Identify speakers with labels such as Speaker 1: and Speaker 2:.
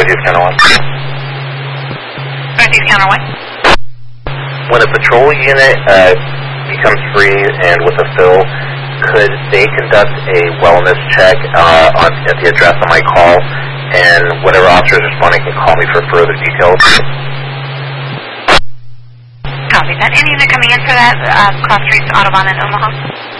Speaker 1: Northeast Counter 1.
Speaker 2: Northeast Counter 1.
Speaker 1: When a patrol unit becomes free and with a fill, could they conduct a wellness check at the address on my call, and whatever officer is responding can call me for further details?
Speaker 2: Copy that. Any unit coming in for that, cross streets, Audubon, and Omaha?